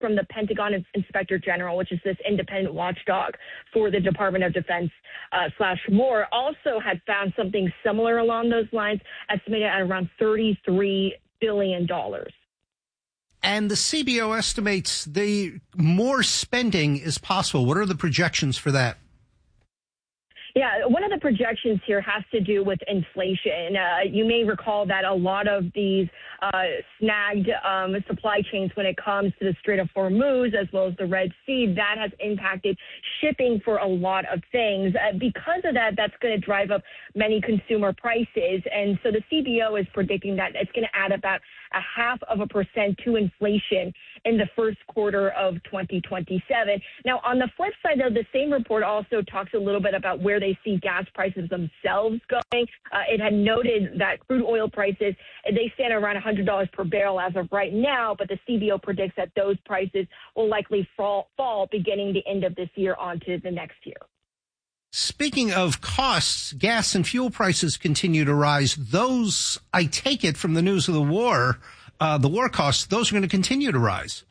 from the Pentagon Inspector General, which is this independent watchdog for the Department of Defense /War, also had found something similar along those lines, estimated at around $33 billion. And the CBO estimates the more spending is possible. What are the projections for that? Yeah, one of the projections here has to do with inflation. You may recall that a lot of these snagged supply chains when it comes to the Strait of Hormuz as well as the Red Sea, that has impacted shipping for a lot of things. Because of that, that's going to drive up many consumer prices. And so the CBO is predicting that it's going to add about 0.5% to inflation in the first quarter of 2027. Now, on the flip side, though, the same report also talks a little bit about where they see gas prices themselves going. It had noted that crude oil prices, they stand around $100 per barrel as of right now, but the CBO predicts that those prices will likely fall beginning the end of this year onto the next year. Speaking of costs, gas and fuel prices continue to rise. Those, I take it from the news of the war costs, those are going to continue to rise.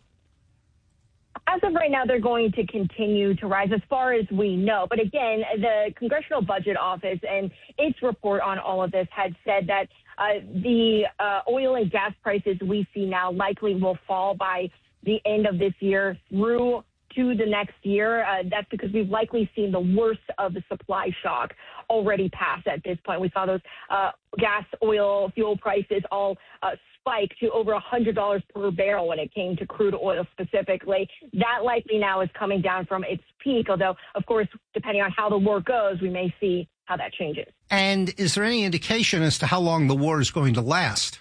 As of right now, they're going to continue to rise as far as we know. But again, the Congressional Budget Office and its report on all of this had said that the oil and gas prices we see now likely will fall by the end of this year through to the next year. That's because we've likely seen the worst of the supply shock already pass at this point. We saw those gas, oil, fuel prices all spike to over $100 per barrel when it came to crude oil specifically. That likely now is coming down from its peak, although, of course, depending on how the war goes, we may see how that changes. And is there any indication as to how long the war is going to last?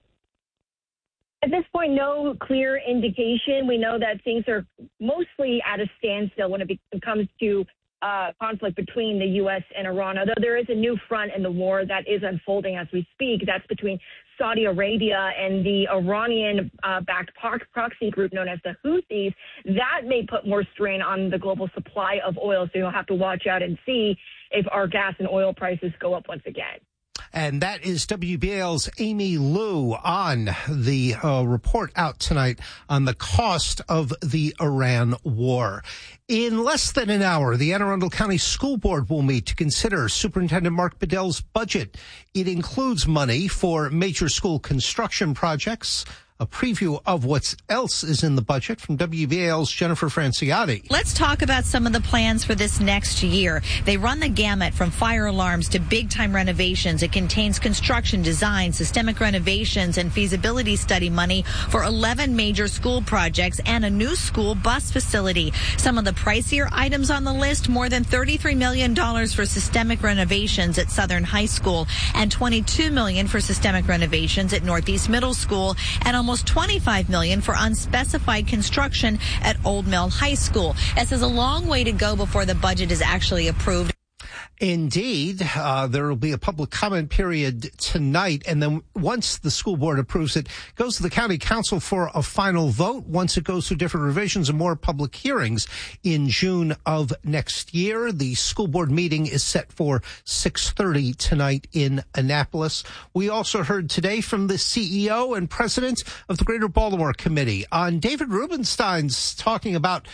At this point, no clear indication. We know that things are mostly at a standstill when it comes to conflict between the U.S. and Iran, although there is a new front in the war that is unfolding as we speak. That's between Saudi Arabia and the Iranian-backed proxy group known as the Houthis. That may put more strain on the global supply of oil, so you'll have to watch out and see if our gas and oil prices go up once again. And that is WBAL's Amy Liu on the report out tonight on the cost of the Iran war. In less than an hour, the Anne Arundel County School Board will meet to consider Superintendent Mark Bedell's budget. It includes money for major school construction projects. A preview of what else is in the budget from WBAL's Jennifer Franciotti. Let's talk about some of the plans for this next year. They run the gamut from fire alarms to big-time renovations. It contains construction design, systemic renovations, and feasibility study money for 11 major school projects and a new school bus facility. Some of the pricier items on the list, more than $33 million for systemic renovations at Southern High School and $22 million for systemic renovations at Northeast Middle School and almost $25 million for unspecified construction at Old Mill High School. This is a long way to go before the budget is actually approved. Indeed, there will be a public comment period tonight, and then once the school board approves it, it goes to the county council for a final vote. Once it goes through different revisions and more public hearings in June of next year, the school board meeting is set for 6:30 tonight in Annapolis. We also heard today from the CEO and president of the Greater Baltimore Committee on David Rubenstein's talking about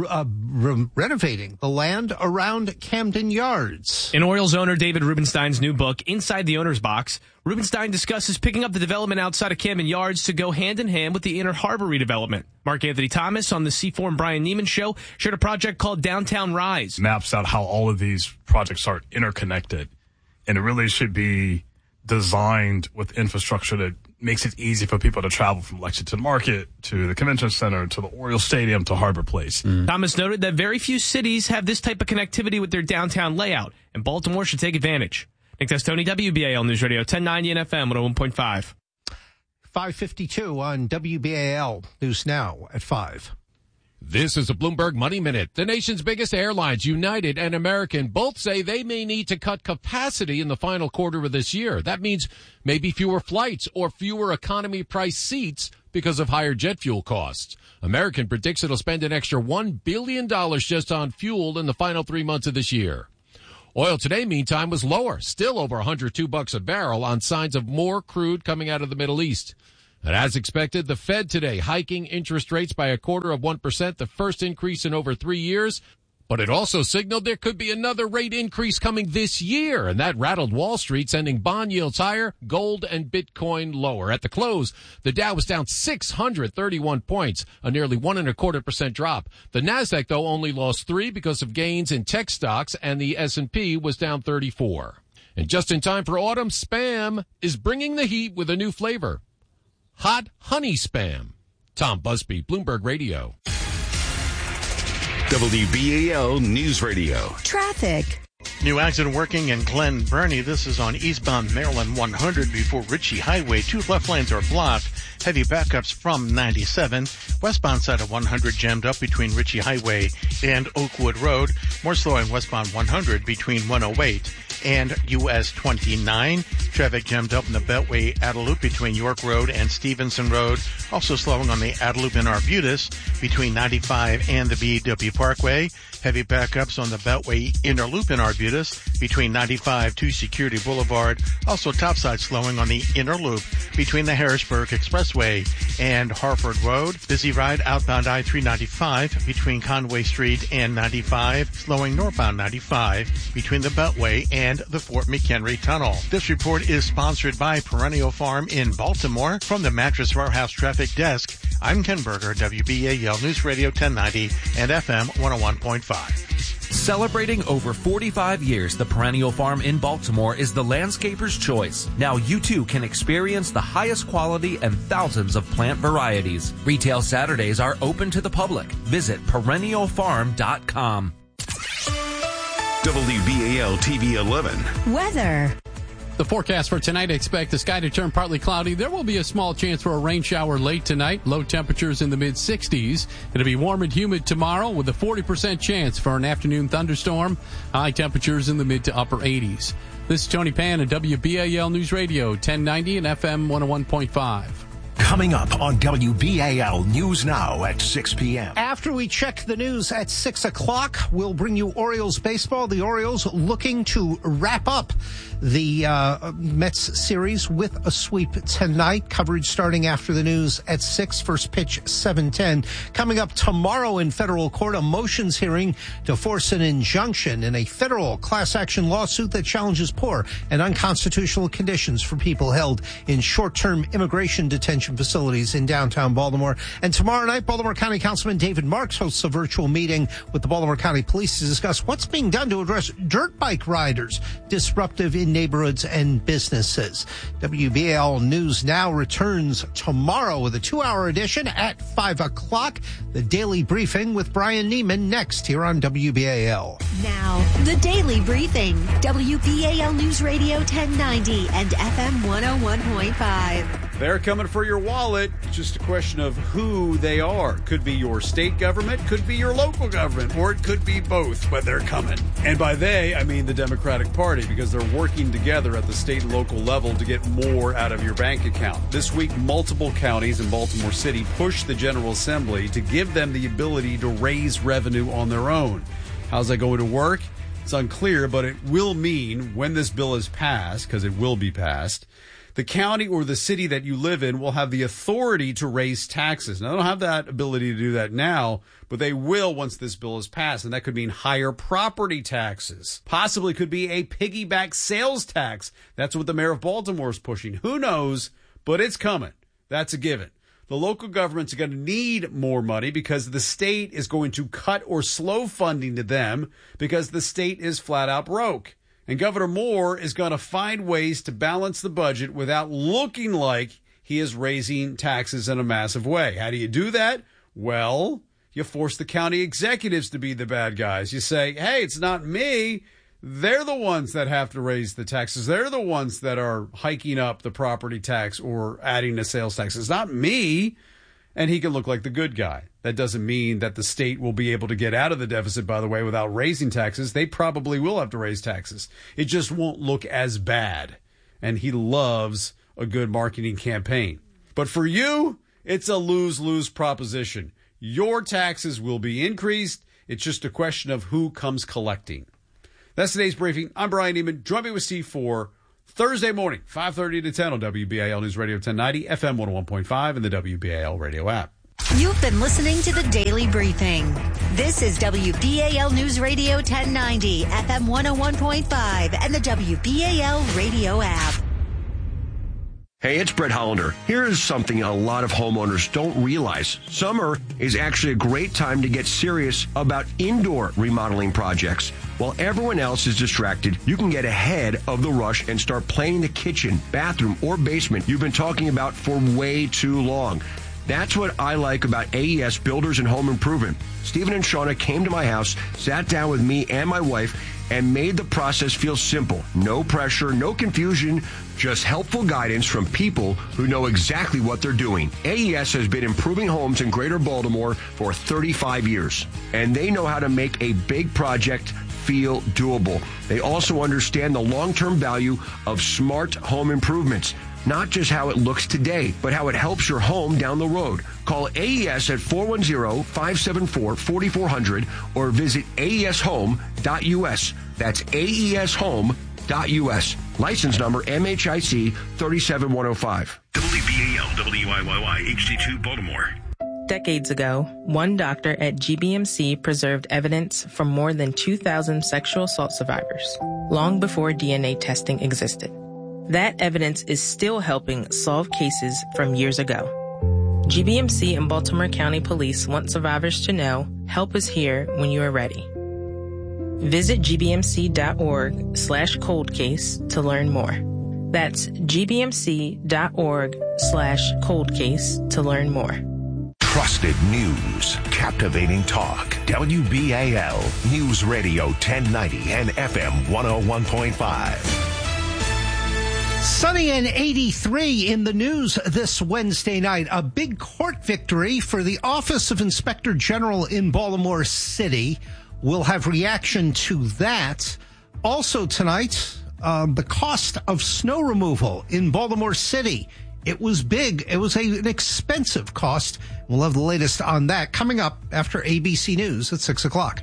renovating the land around Camden Yards. In Orioles owner David Rubenstein's new book, Inside the Owner's Box, Rubenstein discusses picking up the development outside of Camden Yards to go hand in hand with the Inner Harbor redevelopment. Mark Anthony Thomas on the C4 and Brian Neiman show shared a project called Downtown Rise. Maps out how all of these projects are interconnected, and it really should be designed with infrastructure that makes it easy for people to travel from Lexington Market to the Convention Center to the Orioles Stadium to Harbor Place. Thomas noted that very few cities have this type of connectivity with their downtown layout, and Baltimore should take advantage. Nick Testoni, WBAL News Radio, 1090 and FM 101.5. 5:52 on WBAL News Now at 5. This is a Bloomberg Money Minute. The nation's biggest airlines, United and American, both say they may need to cut capacity in the final quarter of this year. That means maybe fewer flights or fewer economy price seats because of higher jet fuel costs. American predicts it'll spend an extra $1 billion just on fuel in the final 3 months of this year. Oil today, meantime, was lower, still over $102 a barrel on signs of more crude coming out of the Middle East. And as expected, the Fed today hiking interest rates by 0.25%, the first increase in over 3 years. But it also signaled there could be another rate increase coming this year, and that rattled Wall Street, sending bond yields higher, gold and Bitcoin lower. At the close, the Dow was down 631 points, a nearly 1.25% drop. The Nasdaq, though, only lost 3 because of gains in tech stocks, and the S&P was down 34. And just in time for autumn, Spam is bringing the heat with a new flavor. Hot honey Spam. Tom Busby, Bloomberg Radio. WBAL News Radio. Traffic. New accident working in Glen Burnie. This is on eastbound Maryland 100 before Ritchie Highway. 2 left lanes are blocked. Heavy backups from 97. Westbound side of 100 jammed up between Ritchie Highway and Oakwood Road. More slowing westbound 100 between 108 and US 29. Traffic jammed up in the Beltway Adelup between York Road and Stevenson Road. Also slowing on the Adelup in Arbutus between 95 and the BW Parkway. Heavy backups on the Beltway Inner Loop in Arbutus between 95 to Security Boulevard. Also topside slowing on the Inner Loop between the Harrisburg Expressway and Harford Road. Busy ride outbound I-395 between Conway Street and 95. Slowing northbound 95 between the Beltway and the Fort McHenry Tunnel. This report is sponsored by Perennial Farm in Baltimore. From the Mattress Warehouse Traffic Desk, I'm Ken Berger, WBAL News Radio 1090 and FM 101.5. Celebrating over 45 years, the Perennial Farm in Baltimore is the landscaper's choice. Now you too can experience the highest quality and thousands of plant varieties. Retail Saturdays are open to the public. Visit perennialfarm.com. WBAL TV 11. Weather. The forecast for tonight, expect the sky to turn partly cloudy. There will be a small chance for a rain shower late tonight. Low temperatures in the mid-60s. It'll be warm and humid tomorrow with a 40% chance for an afternoon thunderstorm. High temperatures in the mid to upper 80s. This is Tony Pan at WBAL News Radio 1090 and FM 101.5. Coming up on WBAL News Now at 6 p.m. After we check the news at 6 o'clock, we'll bring you Orioles baseball. The Orioles looking to wrap up the Mets series with a sweep tonight. Coverage starting after the news at 6. First pitch 7:10. Coming up tomorrow in federal court, a motions hearing to force an injunction in a federal class action lawsuit that challenges poor and unconstitutional conditions for people held in short-term immigration detention facilities in downtown Baltimore. And tomorrow night, Baltimore County Councilman David Marks hosts a virtual meeting with the Baltimore County Police to discuss what's being done to address dirt bike riders disruptive in neighborhoods and businesses. WBAL News Now returns tomorrow with a 2-hour edition at 5 o'clock. The Daily Briefing with Brian Neiman next here on WBAL. Now, the Daily Briefing. WBAL News Radio 1090 and FM 101.5. They're coming for your wallet. It's just a question of who they are. Could be your state government, could be your local government, or it could be both, but they're coming. And by they, I mean the Democratic Party, because they're working together at the state and local level to get more out of your bank account. This week, multiple counties in Baltimore City pushed the General Assembly to give them the ability to raise revenue on their own. How's that going to work? It's unclear, but it will mean when this bill is passed, because it will be passed, the county or the city that you live in will have the authority to raise taxes. Now, they don't have that ability to do that now, but they will once this bill is passed. And that could mean higher property taxes. Possibly could be a piggyback sales tax. That's what the mayor of Baltimore is pushing. Who knows? But it's coming. That's a given. The local governments are going to need more money because the state is going to cut or slow funding to them because the state is flat out broke. And Governor Moore is going to find ways to balance the budget without looking like he is raising taxes in a massive way. How do you do that? Well, you force the county executives to be the bad guys. You say, hey, it's not me. They're the ones that have to raise the taxes. They're the ones that are hiking up the property tax or adding a sales tax. It's not me. And he can look like the good guy. That doesn't mean that the state will be able to get out of the deficit, by the way, without raising taxes. They probably will have to raise taxes. It just won't look as bad. And he loves a good marketing campaign. But for you, it's a lose-lose proposition. Your taxes will be increased. It's just a question of who comes collecting. That's today's briefing. I'm Brian Neiman. Join me with Steve for Thursday morning, 5:30 to 10 on WBAL News Radio 1090, FM 101.5, and the WBAL radio app. You've been listening to the Daily Briefing. This is WBAL News Radio 1090, FM 101.5, and the WBAL radio app. Hey, it's Brett Hollander. Here's something a lot of homeowners don't realize. Summer is actually a great time to get serious about indoor remodeling projects. While everyone else is distracted, you can get ahead of the rush and start planning the kitchen, bathroom, or basement you've been talking about for way too long. That's what I like about AES Builders and Home Improvement. Stephen and Shauna came to my house, sat down with me and my wife, and made the process feel simple. No pressure, no confusion, just helpful guidance from people who know exactly what they're doing. AES has been improving homes in Greater Baltimore for 35 years, and they know how to make a big project feel doable. They also understand the long-term value of smart home improvements. Not just how it looks today, but how it helps your home down the road. Call AES at 410-574-4400 or visit aeshome.us. That's aeshome.us. License number MHIC 37105. WBAL WIYY HD2 Baltimore. Decades ago, one doctor at GBMC preserved evidence from more than 2,000 sexual assault survivors, long before DNA testing existed. That evidence is still helping solve cases from years ago. GBMC and Baltimore County Police want survivors to know help is here when you are ready. Visit gbmc.org/coldcase to learn more. That's gbmc.org/coldcase to learn more. Trusted news, captivating talk. WBAL News Radio 1090 and FM 101.5. Sunny and 83 in the news this Wednesday night. A big court victory for the Office of Inspector General in Baltimore City. We'll have reaction to that. Also tonight, the cost of snow removal in Baltimore City. It was big. It was an expensive cost. We'll have the latest on that coming up after ABC News at 6 o'clock.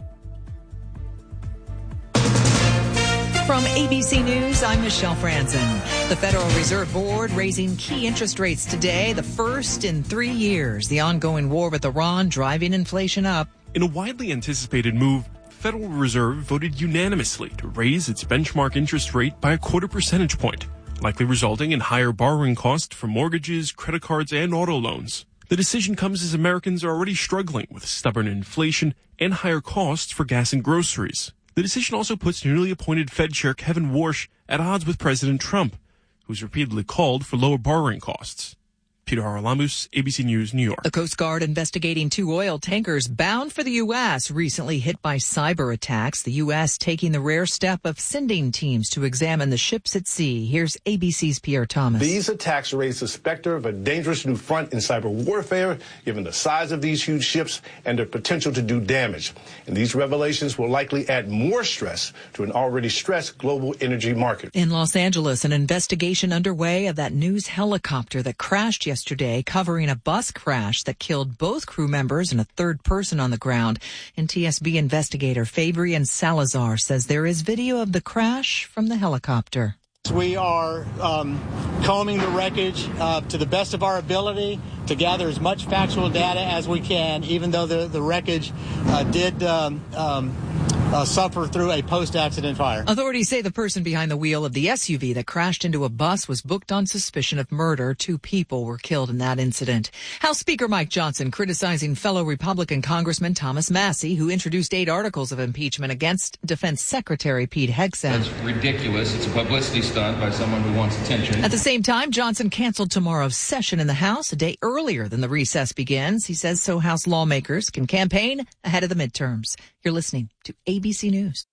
From ABC News, I'm Michelle Franzen. The Federal Reserve Board raising key interest rates today, the first in 3 years. The ongoing war with Iran driving inflation up. In a widely anticipated move, the Federal Reserve voted unanimously to raise its benchmark interest rate by 0.25 percentage point, likely resulting in higher borrowing costs for mortgages, credit cards, and auto loans. The decision comes as Americans are already struggling with stubborn inflation and higher costs for gas and groceries. The decision also puts newly appointed Fed Chair Kevin Warsh at odds with President Trump, who's repeatedly called for lower borrowing costs. Peter Haralamus, ABC News, New York. The Coast Guard investigating 2 oil tankers bound for the U.S. recently hit by cyber attacks. The U.S. taking the rare step of sending teams to examine the ships at sea. Here's ABC's Pierre Thomas. These attacks raise the specter of a dangerous new front in cyber warfare, given the size of these huge ships and their potential to do damage. And these revelations will likely add more stress to an already stressed global energy market. In Los Angeles, an investigation underway of that news helicopter that crashed yesterday, covering a bus crash that killed both crew members and a third person on the ground. NTSB investigator Fabian Salazar says there is video of the crash from the helicopter. We are combing the wreckage to the best of our ability to gather as much factual data as we can, even though the wreckage did suffer through a post-accident fire. Authorities say the person behind the wheel of the SUV that crashed into a bus was booked on suspicion of murder. 2 people were killed in that incident. House Speaker Mike Johnson criticizing fellow Republican Congressman Thomas Massie, who introduced 8 articles of impeachment against Defense Secretary Pete Hegseth. That's ridiculous. It's a publicity stunt by someone who wants attention. At the same time, Johnson canceled tomorrow's session in the House a day earlier than the recess begins. He says so House lawmakers can campaign ahead of the midterms. You're listening to ABC News.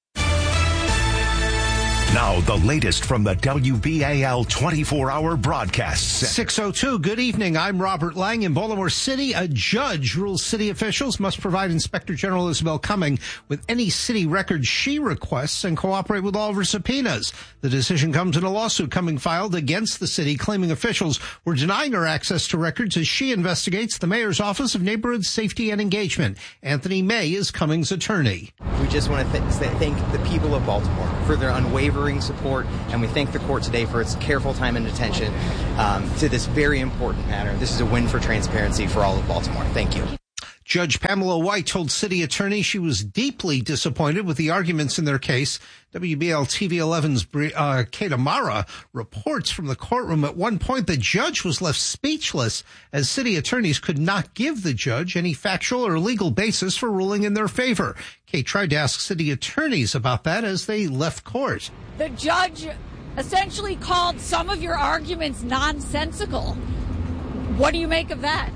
Now, the latest from the WBAL 24-hour broadcast. 6:02, good evening. I'm Robert Lang. In Baltimore City, a judge rules city officials must provide Inspector General Isabel Cumming with any city records she requests and cooperate with all of her subpoenas. The decision comes in a lawsuit Cumming filed against the city, claiming officials were denying her access to records as she investigates the mayor's Office of Neighborhood Safety and Engagement. Anthony May is Cumming's attorney. We just want to thank the people of Baltimore for their unwavering unwavering support, and we thank the court today for its careful time and attention to this very important matter. This is a win for transparency for all of Baltimore. Thank you. Judge Pamela White told city attorneys she was deeply disappointed with the arguments in their case. WBL TV 11's Kate Amara reports from the courtroom. At one point, the judge was left speechless as city attorneys could not give the judge any factual or legal basis for ruling in their favor. Kate tried to ask city attorneys about that as they left court. The judge essentially called some of your arguments nonsensical. What do you make of that?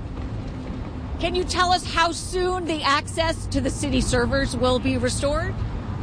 Can you tell us how soon the access to the city servers will be restored?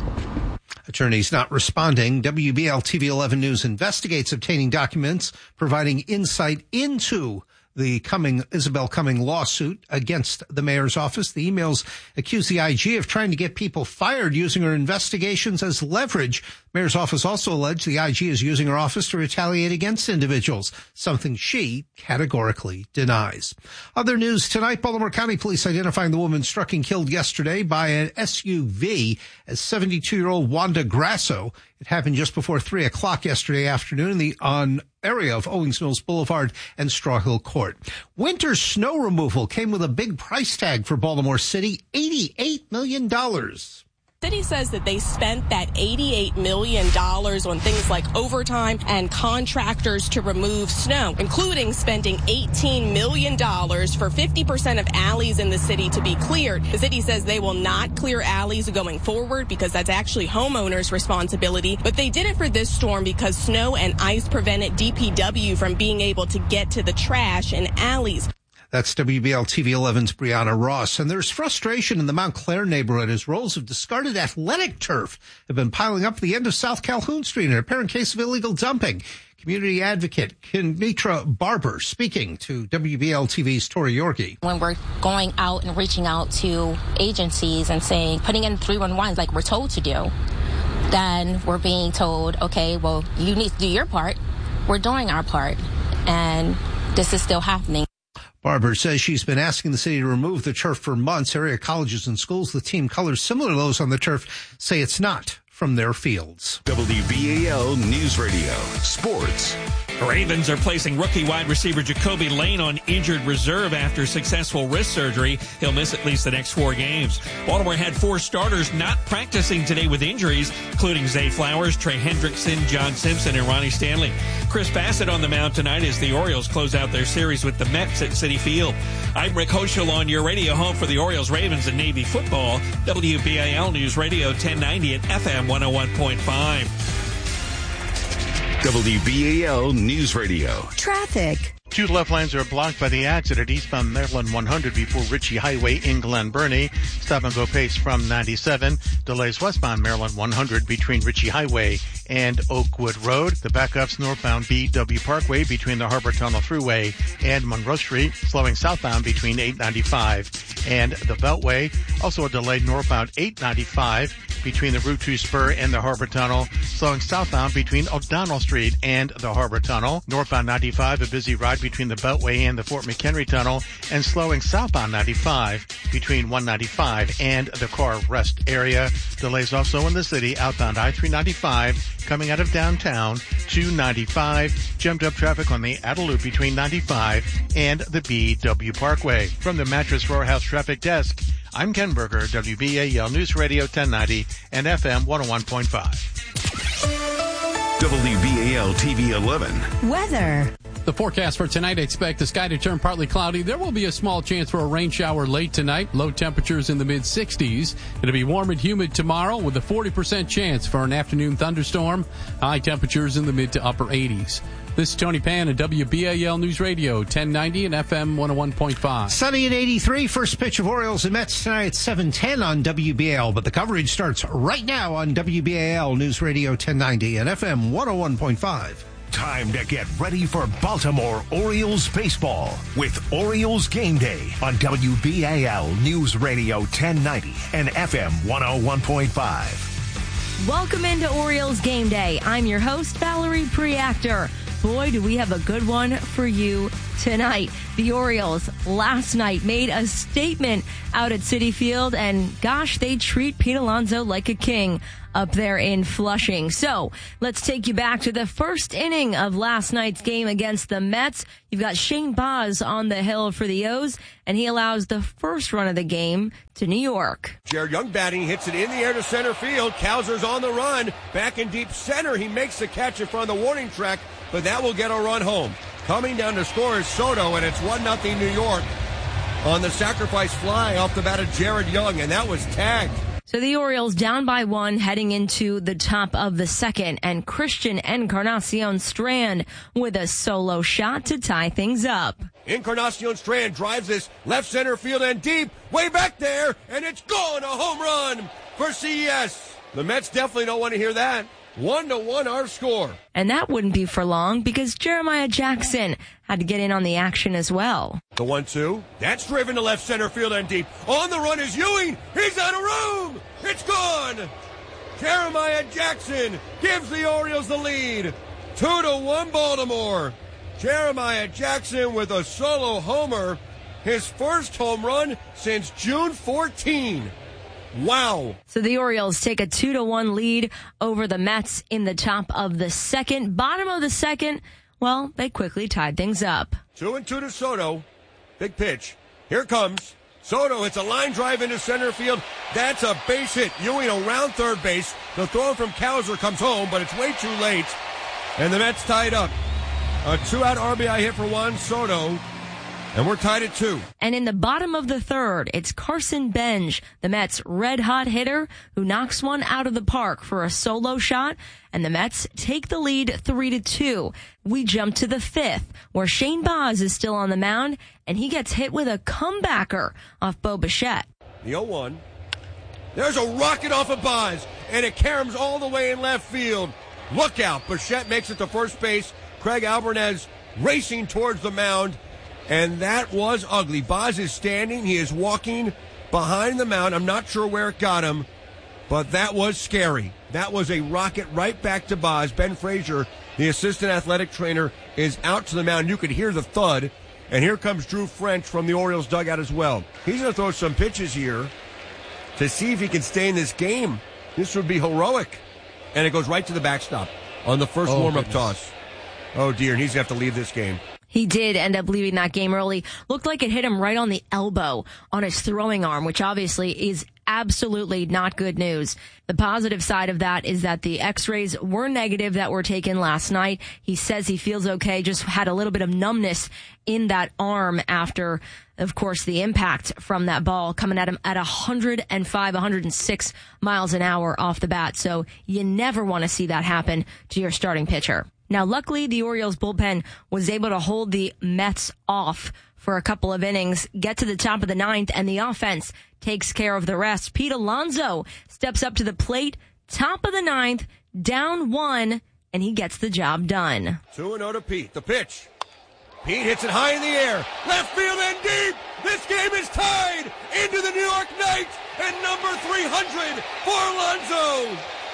Attorneys not responding. WBL TV 11 News investigates obtaining documents providing insight into the Isabel Cumming lawsuit against the mayor's office. The emails accuse the IG of trying to get people fired using her investigations as leverage. Mayor's office also alleged the IG is using her office to retaliate against individuals, something she categorically denies. Other news tonight, Baltimore County Police identifying the woman struck and killed yesterday by an SUV as 72-year-old Wanda Grasso. It happened just before 3 o'clock yesterday afternoon in the area of Owings Mills Boulevard and Straw Hill Court. Winter snow removal came with a big price tag for Baltimore City, $88 million. City says that they spent that $88 million on things like overtime and contractors to remove snow, including spending $18 million for 50% of alleys in the city to be cleared. The city says they will not clear alleys going forward because that's actually homeowners' responsibility. But they did it for this storm because snow and ice prevented DPW from being able to get to the trash in alleys. That's WBL TV 11's Brianna Ross. And there's frustration in the Montclair neighborhood as rolls of discarded athletic turf have been piling up at the end of South Calhoun Street in an apparent case of illegal dumping. Community advocate Kenitra Barber speaking to WBL TV's Tori Yorgi. When we're going out and reaching out to agencies and saying, putting in 311s like we're told to do, then we're being told, okay, well, you need to do your part. We're doing our part. And this is still happening. Barber says she's been asking the city to remove the turf for months. Area colleges and schools with team colors similar to those on the turf say it's not from their fields. WBAL News Radio Sports. The Ravens are placing rookie wide receiver Jacoby Lane on injured reserve after successful wrist surgery. He'll miss at least the next 4 games. Baltimore had 4 starters not practicing today with injuries, including Zay Flowers, Trey Hendrickson, John Simpson, and Ronnie Stanley. Chris Bassett on the mound tonight as the Orioles close out their series with the Mets at Citi Field. I'm Rick Hoschel on your radio home for the Orioles, Ravens, and Navy football. WBAL News Radio 1090 at FM 101.5. WBAL News Radio. Traffic. 2 left lanes are blocked by the accident eastbound Maryland 100 before Ritchie Highway in Glen Burnie. Stop and go pace from 97. Delays westbound Maryland 100 between Ritchie Highway and Oakwood Road. The backups northbound BW Parkway between the Harbor Tunnel Thruway and Monroe Street. Slowing southbound between 895 and the Beltway. Also a delay northbound 895 between the Route 2 Spur and the Harbor Tunnel. Slowing southbound between O'Donnell Street and the Harbor Tunnel. Northbound 95, a busy ride between the Beltway and the Fort McHenry Tunnel, and slowing southbound 95 between 195 and the Car Rest area. Delays also in the city, outbound I-395 coming out of downtown to 95. Jammed up traffic on the Adel Loop between 95 and the BW Parkway. From the Mattress Row Traffic Desk, I'm Ken Berger, WBAL News Radio 1090 and FM 101.5. WBAL TV 11. Weather. The forecast for tonight, expect the sky to turn partly cloudy. There will be a small chance for a rain shower late tonight. Low temperatures in the mid-60s. It'll be warm and humid tomorrow with a 40% chance for an afternoon thunderstorm. High temperatures in the mid to upper 80s. This is Tony Pan at WBAL News Radio 1090 and FM 101.5. Sunny at 83. First pitch of Orioles and Mets tonight at 7:10 on WBAL. But the coverage starts right now on WBAL News Radio 1090 and FM 101.5. Time to get ready for Baltimore Orioles baseball with Orioles Game Day on WBAL News Radio 1090 and FM 101.5. Welcome into Orioles Game Day. I'm your host, Valerie Preactor. Boy, do we have a good one for you tonight. The Orioles last night made a statement out at Citi Field, and gosh, they treat Pete Alonso like a king up there in Flushing. So let's take you back to the first inning of last night's game against the Mets. You've got Shane Baz on the hill for the O's, and he allows the first run of the game to New York. Jared Young batting, hits it in the air to center field. Kowser's on the run. Back in deep center, he makes the catch in front of the warning track, but that will get a run home. Coming down to score is Soto, and it's 1-0 New York on the sacrifice fly off the bat of Jared Young, and that was tagged. So the Orioles down by 1 heading into the top of the second, and Christian Encarnacion Strand with a solo shot to tie things up. Encarnacion Strand drives this left center field and deep, way back there, and it's gone, a home run for CES. The Mets definitely don't want to hear that. 1-1 our score. And that wouldn't be for long because Jeremiah Jackson had to get in on the action as well. The 1-2. That's driven to left center field and deep. On the run is Ewing. He's out of room. It's gone. Jeremiah Jackson gives the Orioles the lead. 2-1 Baltimore. Jeremiah Jackson with a solo homer. His first home run since June 14. Wow. So the Orioles take a 2-1 lead over the Mets in the top of the second. Bottom of the second, well, they quickly tied things up. 2-2 to Soto. Big pitch. Here comes. Soto hits a line drive into center field. That's a base hit. Ewing around third base. The throw from Kowser comes home, but it's way too late. And the Mets tied up. A 2-out RBI hit for Juan Soto. And we're tied at 2. And in the bottom of the third, it's Carson Benj, the Mets' red-hot hitter, who knocks one out of the park for a solo shot, and the Mets take the lead 3-2. We jump to the fifth, where Shane Baz is still on the mound, and he gets hit with a comebacker off Bo Bichette. The 0-1. There's a rocket off of Baz, and it caroms all the way in left field. Look out. Bichette makes it to first base. Craig Alvarez racing towards the mound. And that was ugly. Baz is standing. He is walking behind the mound. I'm not sure where it got him, but that was scary. That was a rocket right back to Baz. Ben Frazier, the assistant athletic trainer, is out to the mound. You could hear the thud. And here comes Drew French from the Orioles dugout as well. He's going to throw some pitches here to see if he can stay in this game. This would be heroic. And it goes right to the backstop on the first warm-up toss. Oh, dear. And he's going to have to leave this game. He did end up leaving that game early. Looked like it hit him right on the elbow on his throwing arm, which obviously is absolutely not good news. The positive side of that is that the x-rays were negative that were taken last night. He says he feels okay, just had a little bit of numbness in that arm after, of course, the impact from that ball coming at him at 105, 106 miles an hour off the bat. So you never want to see that happen to your starting pitcher. Now, luckily, the Orioles bullpen was able to hold the Mets off for a couple of innings, get to the top of the ninth, and the offense takes care of the rest. Pete Alonso steps up to the plate, top of the ninth, down 1, and he gets the job done. 2-0 to Pete. The pitch. Pete hits it high in the air. Left field and deep. This game is tied into the New York Knights and number 300 for Alonso.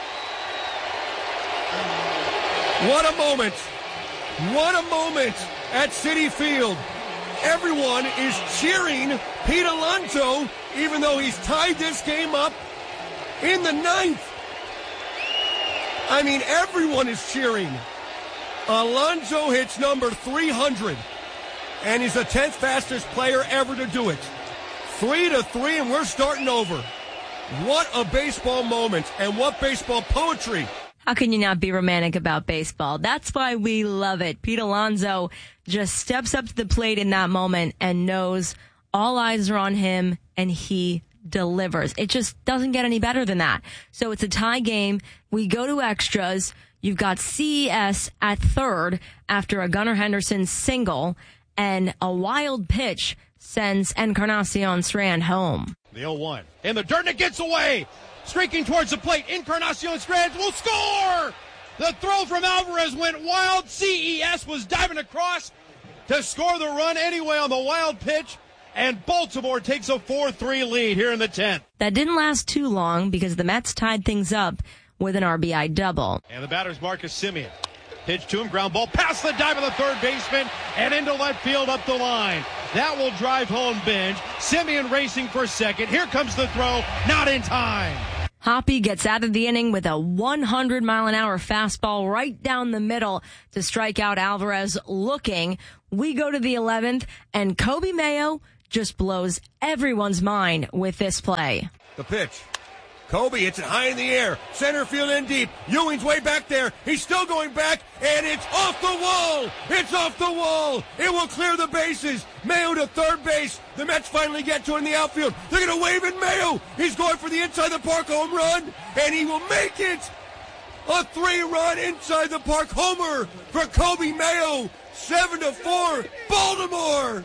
What a moment. What a moment at Citi Field. Everyone is cheering Pete Alonso, even though he's tied this game up in the ninth. I mean, everyone is cheering. Alonso hits number 300, and he's the 10th fastest player ever to do it. 3-3, and we're starting over. What a baseball moment, and what baseball poetry. How can you not be romantic about baseball? That's why we love it. Pete Alonso just steps up to the plate in that moment and knows all eyes are on him, and he delivers. It just doesn't get any better than that. So it's a tie game. We go to extras. You've got CES at third after a Gunnar Henderson single, and a wild pitch sends Encarnacion Strand home. The 0-1. In the dirt, and it gets away. Streaking towards the plate, Encarnacion Strand will score! The throw from Alvarez went wild. CES was diving across to score the run anyway on the wild pitch, and Baltimore takes a 4-3 lead here in the 10th. That didn't last too long because the Mets tied things up with an RBI double. And the batter's Marcus Semien. Pitch to him, ground ball past the dive of the third baseman and into left field up the line. That will drive home Benj. Simeon racing for second. Here comes the throw, not in time. Hoppy gets out of the inning with a 100-mile-an-hour fastball right down the middle to strike out Alvarez looking. We go to the 11th, and Coby Mayo just blows everyone's mind with this play. The pitch. Coby hits it high in the air. Center field in deep. Ewing's way back there. He's still going back, and it's off the wall. It's off the wall. It will clear the bases. Mayo to third base. The Mets finally get to it in the outfield. They're going to wave at Mayo. He's going for the inside the park home run, and he will make it. A 3-run inside the park homer for Coby Mayo. 7-4, Baltimore.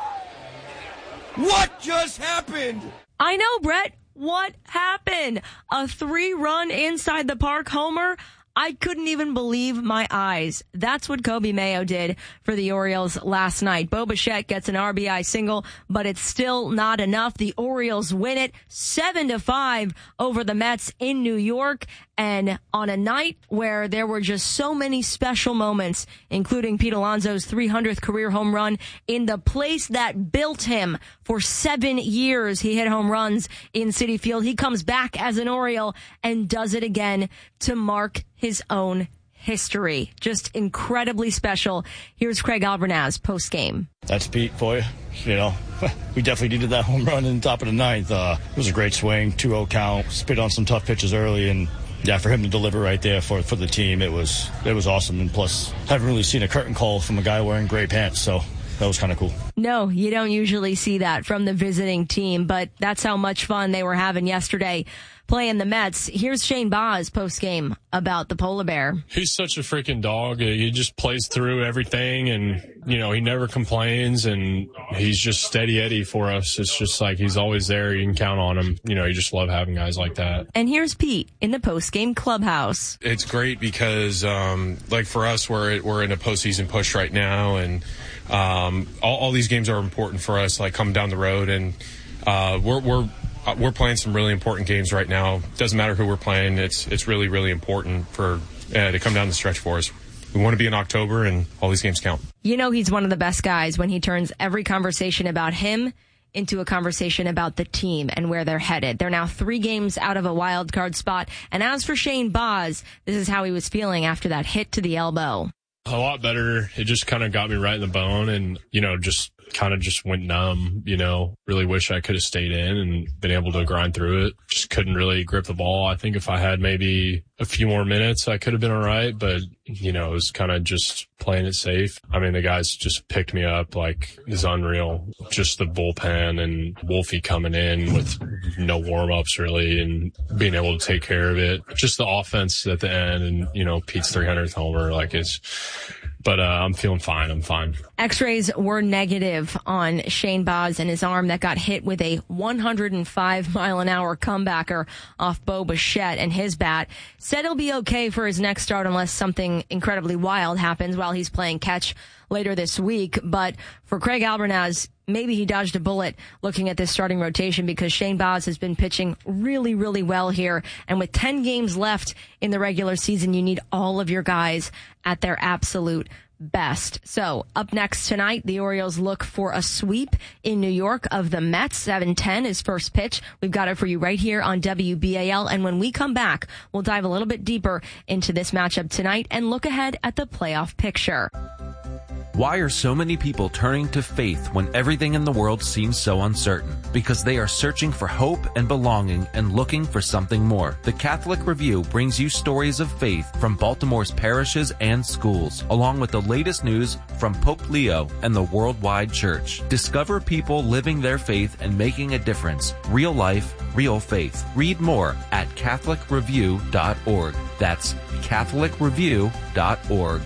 What just happened? I know, Brett. What happened? A 3-run inside the park homer? I couldn't even believe my eyes. That's what Coby Mayo did for the Orioles last night. Bo Bichette gets an RBI single, but it's still not enough. The Orioles win it 7-5 over the Mets in New York. And on a night where there were just so many special moments, including Pete Alonso's 300th career home run in the place that built him for 7 years. He hit home runs in Citi Field. He comes back as an Oriole and does it again to mark his own history. Just incredibly special. Here's Craig Albernaz post-game. That's Pete for you. You know, we definitely needed that home run in the top of the ninth. It was a great swing, 2-0 count, spit on some tough pitches early, and yeah, for him to deliver right there for the team, it was awesome. And plus, haven't really seen a curtain call from a guy wearing gray pants, so that was kind of cool. No, you don't usually see that from the visiting team, but that's how much fun they were having yesterday playing the Mets. Here's Shane Baz post-game about the Polar Bear. He's such a freaking dog. He just plays through everything, and, you know, he never complains, and he's just steady Eddie for us. It's just like he's always there. You can count on him. You know, you just love having guys like that. And here's Pete in the post-game clubhouse. It's great because, like for us, we're in a postseason push right now, and all these games are important for us, like coming down the road, and we're playing some really important games right now. Doesn't matter who we're playing. It's really, really important for to come down the stretch for us. We want to be in October, and all these games count. You know he's one of the best guys when he turns every conversation about him into a conversation about the team and where they're headed. They're now 3 games out of a wild card spot. And as for Shane Baz, this is how he was feeling after that hit to the elbow. A lot better. It just kind of got me right in the bone, and, you know, just went numb, you know. Really wish I could have stayed in and been able to grind through it. Just couldn't really grip the ball. I think if I had maybe a few more minutes, I could have been all right, but, you know, it was kind of just playing it safe. I mean, the guys just picked me up like it's unreal. Just the bullpen and Wolfie coming in with no warm-ups really and being able to take care of it. Just the offense at the end and, you know, Pete's 300th homer, like but I'm feeling fine. I'm fine. X-rays were negative on Shane Baz and his arm that got hit with a 105-mile-an-hour comebacker off Bo Bichette and his bat. Said he'll be okay for his next start unless something incredibly wild happens while he's playing catch later this week. But for Craig Albernaz, maybe he dodged a bullet looking at this starting rotation because Shane Baz has been pitching really, really well here. And with 10 games left in the regular season, you need all of your guys at their absolute best. So up next tonight, the Orioles look for a sweep in New York of the Mets. 7:10 is first pitch. We've got it for you right here on WBAL. And when we come back, we'll dive a little bit deeper into this matchup tonight and look ahead at the playoff picture. Why are so many people turning to faith when everything in the world seems so uncertain? Because they are searching for hope and belonging and looking for something more. The Catholic Review brings you stories of faith from Baltimore's parishes and schools, along with the latest news from Pope Leo and the worldwide church. Discover people living their faith and making a difference. Real life, real faith. Read more at CatholicReview.org. That's CatholicReview.org.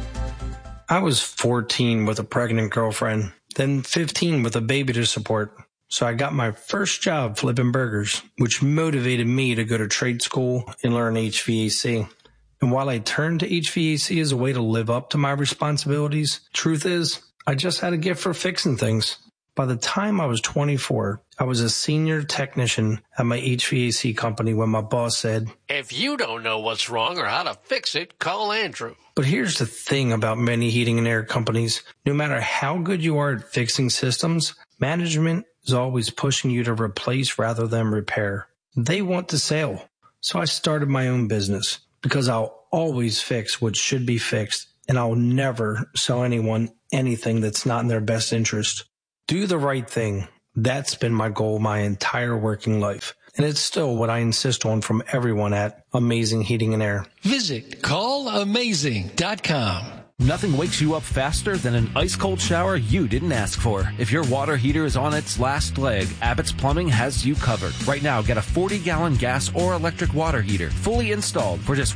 I was 14 with a pregnant girlfriend, then 15 with a baby to support. So I got my first job flipping burgers, which motivated me to go to trade school and learn HVAC. And while I turned to HVAC as a way to live up to my responsibilities, truth is, I just had a gift for fixing things. By the time I was 24, I was a senior technician at my HVAC company when my boss said, "If you don't know what's wrong or how to fix it, call Andrew." But here's the thing about many heating and air companies. No matter how good you are at fixing systems, management is always pushing you to replace rather than repair. They want the sale. So I started my own business because I'll always fix what should be fixed, and I'll never sell anyone anything that's not in their best interest. Do the right thing. That's been my goal my entire working life. And it's still what I insist on from everyone at Amazing Heating and Air. Visit callamazing.com. Nothing wakes you up faster than an ice-cold shower you didn't ask for. If your water heater is on its last leg, Abbott's Plumbing has you covered. Right now, get a 40-gallon gas or electric water heater, fully installed, for just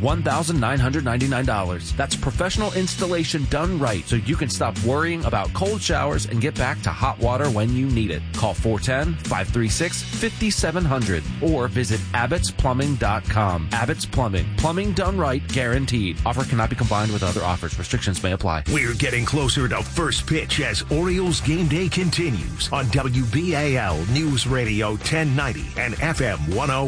$1,999. That's professional installation done right, so you can stop worrying about cold showers and get back to hot water when you need it. Call 410-536-5700 or visit abbotsplumbing.com. Abbott's Plumbing. Plumbing done right, guaranteed. Offer cannot be combined with other offers. Restrictions may apply. We're getting closer to first pitch as Orioles game day continues on WBAL News Radio 1090 and FM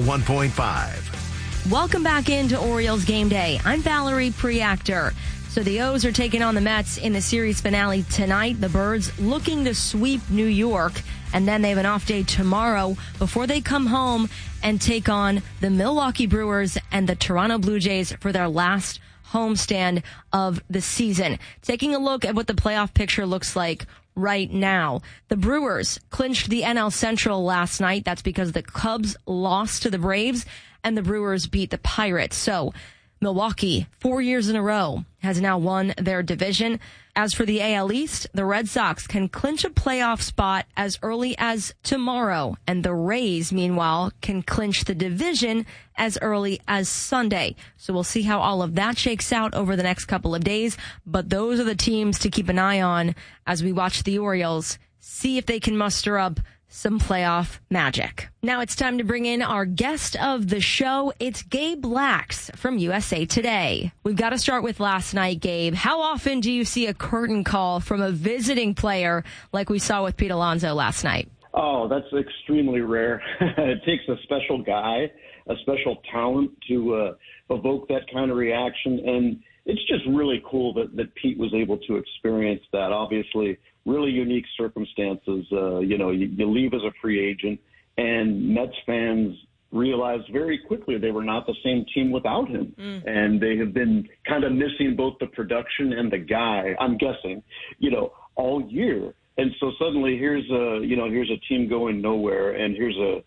101.5. Welcome back into Orioles game day. I'm Valerie Preactor. So the O's are taking on the Mets in the series finale tonight. The Birds looking to sweep New York, and then they have an off day tomorrow before they come home and take on the Milwaukee Brewers and the Toronto Blue Jays for their last homestand of the season. Taking a look at what the playoff picture looks like right now. The Brewers clinched the NL Central last night. That's because the Cubs lost to the Braves and the Brewers beat the Pirates. So Milwaukee, 4 years in a row, has now won their division. As for the AL East, the Red Sox can clinch a playoff spot as early as tomorrow, and the Rays, meanwhile, can clinch the division as early as Sunday. So we'll see how all of that shakes out over the next couple of days, but those are the teams to keep an eye on as we watch the Orioles, see if they can muster up some playoff magic. Now it's time to bring in our guest of the show. It's Gabe Lax from USA Today. We've got to start with last night, Gabe. How often do you see a curtain call from a visiting player like we saw with Pete Alonso last night? Oh, that's extremely rare. It takes a special guy, a special talent to evoke that kind of reaction. And it's just really cool that Pete was able to experience that. Obviously, really unique circumstances. You leave as a free agent, and Mets fans realized very quickly they were not the same team without him. And they have been kind of missing both the production and the guy, I'm guessing, all year. And so suddenly here's a team going nowhere, and here's a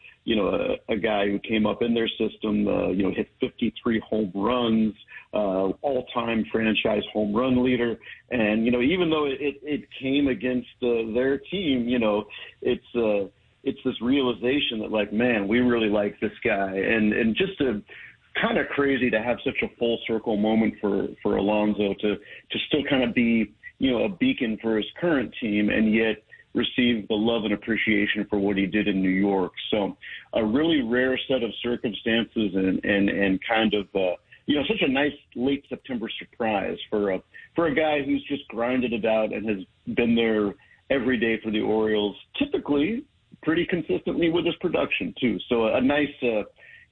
guy who came up in their system, hit 53 home runs, all-time franchise home run leader. And, even though it came against their team, it's this realization that, like, man, we really like this guy. And just kind of crazy to have such a full circle moment for Alonso to still kind of be, a beacon for his current team and yet receive the love and appreciation for what he did in New York. So a really rare set of circumstances and kind of, such a nice late September surprise for a guy who's just grinded it out and has been there every day for the Orioles, typically pretty consistently with his production too. So a nice, a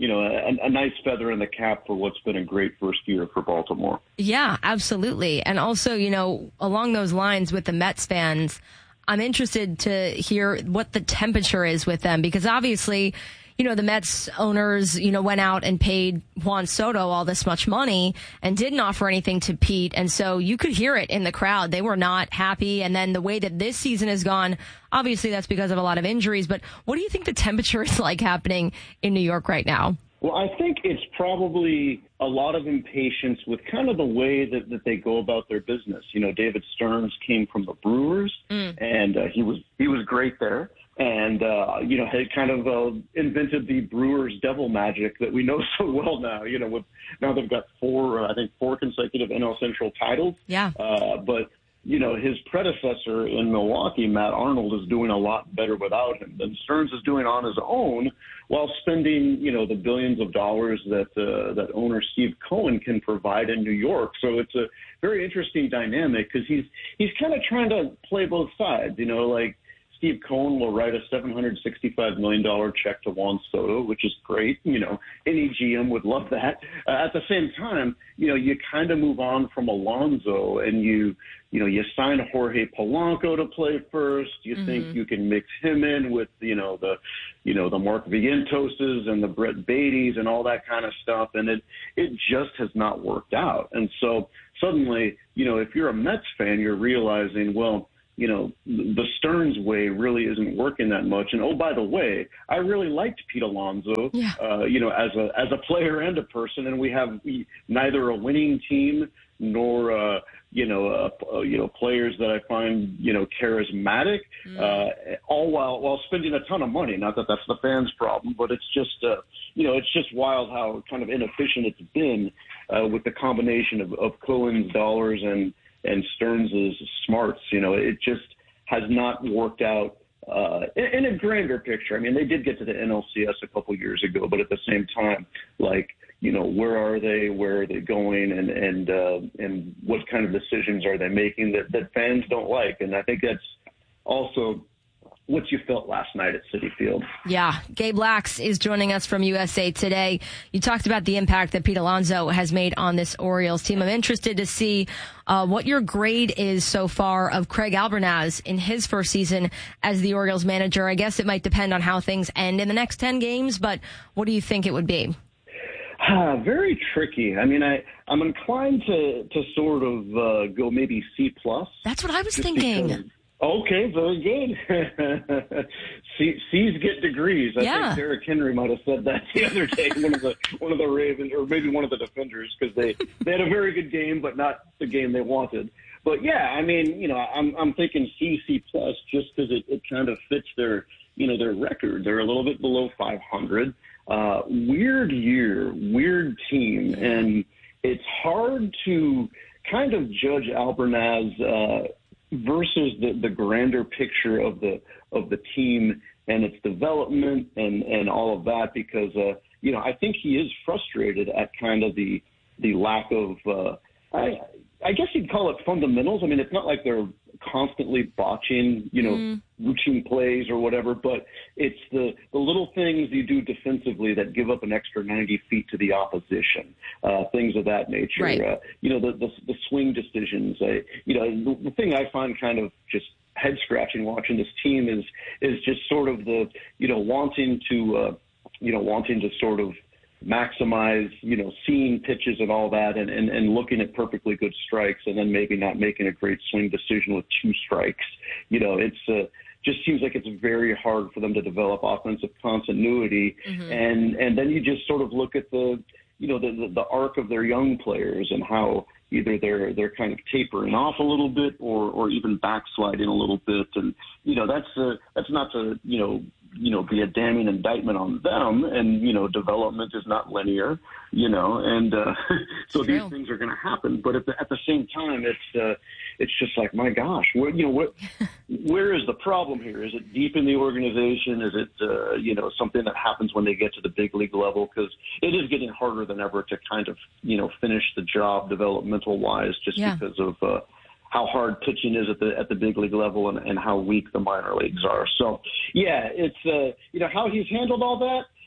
nice feather in the cap for what's been a great first year for Baltimore. Yeah, absolutely. And also, along those lines with the Mets fans, I'm interested to hear what the temperature is with them, because obviously, the Mets owners, went out and paid Juan Soto all this much money and didn't offer anything to Pete. And so you could hear it in the crowd. They were not happy. And then the way that this season has gone, obviously that's because of a lot of injuries. But what do you think the temperature is like happening in New York right now? Well, I think it's probably a lot of impatience with kind of the way that they go about their business. David Stearns came from the Brewers, and he was great there. And, had kind of invented the Brewers devil magic that we know so well now. Now they've got four consecutive NL Central titles. Yeah. But his predecessor in Milwaukee, Matt Arnold, is doing a lot better without him than Stearns is doing on his own, while spending, the billions of dollars that owner Steve Cohen can provide in New York. So it's a very interesting dynamic because he's kind of trying to play both sides, like Steve Cohen will write a $765 million check to Juan Soto, which is great. You know, any GM would love that. At the same time, you know, you kind of move on from Alonso and you sign Jorge Polanco to play first. You think you can mix him in with, the Mark Vientoses and the Brett Beattys and all that kind of stuff. And it just has not worked out. And so suddenly, you know, if you're a Mets fan, you're realizing, well, you know, the Stearns way really isn't working that much. And, oh, by the way, I really liked Pete Alonso, you know, as a player and a person. And we have neither a winning team nor, players that I find, you know, charismatic, all while spending a ton of money. Not that that's the fans' problem, but it's just, it's just wild how kind of inefficient it's been with the combination of Cohen's dollars and Stearns' smarts. You know, it just has not worked out in a grander picture. I mean, they did get to the NLCS a couple years ago, but at the same time, like, you know, where are they? Where are they going? And what kind of decisions are they making that fans don't like? And I think that's also what you felt last night at Citi Field. Yeah. Gabe Lax is joining us from USA Today. You talked about the impact that Pete Alonso has made on this Orioles team. I'm interested to see what your grade is so far of Craig Albernaz in his first season as the Orioles manager. I guess it might depend on how things end in the next 10 games, but what do you think it would be? Very tricky. I mean, I'm inclined to sort of go maybe C+. That's what I was thinking. Because, okay, very good. C's get degrees. I think Derrick Henry might have said that the other day. one of the Ravens, or maybe one of the defenders, because they had a very good game, but not the game they wanted. But yeah, I mean, you know, I'm thinking C+, just because it kind of fits their record. They're a little bit below 500. Weird year, weird team, and it's hard to kind of judge Albernaz versus the grander picture of the team and its development and all of that, because I think he is frustrated at kind of the lack of I guess you'd call it fundamentals. I mean, it's not like they're constantly botching, routine plays or whatever, but it's the little things you do defensively that give up an extra 90 feet to the opposition, things of that nature. Right. The swing decisions. The thing I find kind of just head scratching watching this team is just sort of the wanting to sort of maximize, seeing pitches and all that and looking at perfectly good strikes and then maybe not making a great swing decision with 2 strikes. It's just seems like it's very hard for them to develop offensive continuity. And then you just sort of look at the arc of their young players and how either they're kind of tapering off a little bit or even backsliding a little bit. And, that's not to, be a damning indictment on them. And, development is not linear, and so these things are going to happen. But at the same time, it's just like, my gosh, where is the problem here? Is it deep in the organization? Is it, something that happens when they get to the big league level? Because it is getting harder than ever to kind of, finish the job developmental wise, just because of how hard pitching is at the big league level and how weak the minor leagues are. So, yeah, it's, how he's handled all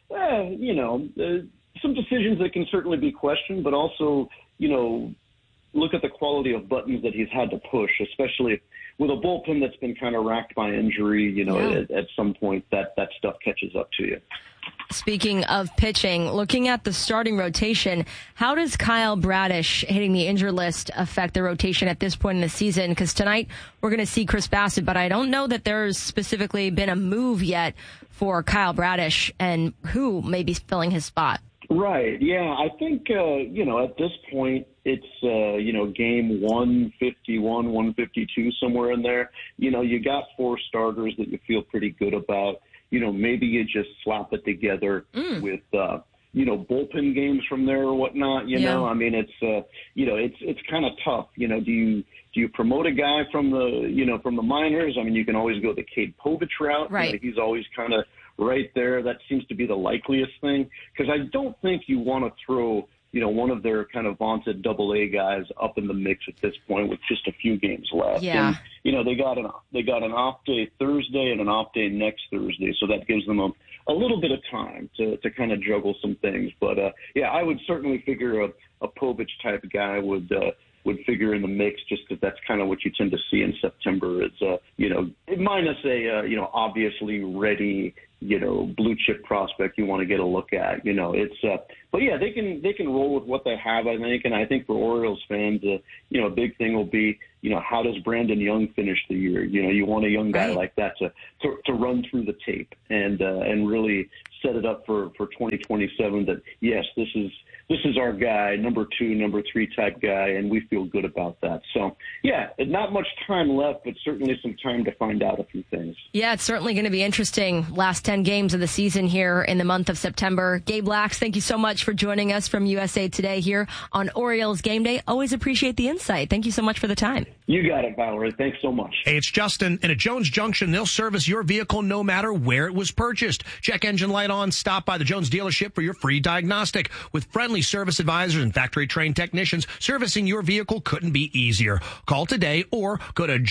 that, some decisions that can certainly be questioned, but also, look at the quality of buttons that he's had to push, especially with a bullpen that's been kind of racked by injury, at some point that stuff catches up to you. Speaking of pitching, looking at the starting rotation, how does Kyle Bradish hitting the injured list affect the rotation at this point in the season? Because tonight we're going to see Chris Bassett, but I don't know that there's specifically been a move yet for Kyle Bradish and who may be filling his spot. Right. Yeah, I think, at this point, it's, game 151, 152, somewhere in there. You got 4 starters that you feel pretty good about. Maybe you just slap it together with, bullpen games from there or whatnot. I mean, it's kind of tough. Do you promote a guy from the minors? I mean, you can always go the Cade Povich route. Right. He's always kind of right there. That seems to be the likeliest thing, because I don't think you want to throw one of their kind of vaunted AA guys up in the mix at this point with just a few games left. Yeah. And, they got an off day Thursday and an off day next Thursday, so that gives them a little bit of time to kind of juggle some things. But I would certainly figure a Povich type guy would figure in the mix, just because that's kind of what you tend to see in September. It's minus a obviously ready blue chip prospect you want to get a look at. But yeah, they can roll with what they have, I think. And I think for Orioles fans, a big thing will be, how does Brandon Young finish the year? You want a young guy like that to run through the tape and really set it up for 2027 that, yes, this is our guy, number 2, number 3 type guy, and we feel good about that. So, yeah, not much time left, but certainly some time to find out a few things. Yeah, it's certainly going to be interesting. Last 10 games of the season here in the month of September. Gabe Lax, thank you so much for joining us from USA Today here on Orioles Game Day. Always appreciate the insight. Thank you so much for the time. You got it, Valerie. Thanks so much. Hey, it's Justin. And at Jones Junction, they'll service your vehicle no matter where it was purchased. Check engine light on. Stop by the Jones dealership for your free diagnostic. With friendly service advisors and factory-trained technicians, servicing your vehicle couldn't be easier. Call today or go to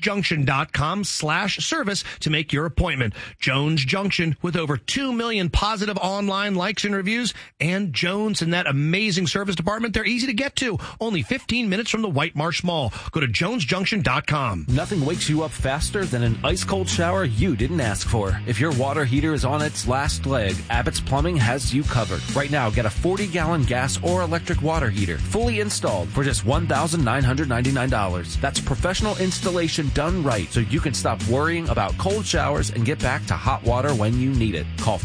jonesjunction.com/service to make your appointment. Jones Junction, with over 2 million positive online likes and reviews, and Jones and that amazing service department, they're easy to get to. Only 15 minutes from the White Marsh Mall. Go to jonesjunction.com. Nothing wakes you up faster than an ice-cold shower you didn't ask for. If your water heater is on its last leg, Abbott's Plumbing has you covered. Right now, get a 40-gallon gas or electric water heater, fully installed, for just $1,999. That's professional installation done right, so you can stop worrying about cold showers and get back to hot water when you need it. Call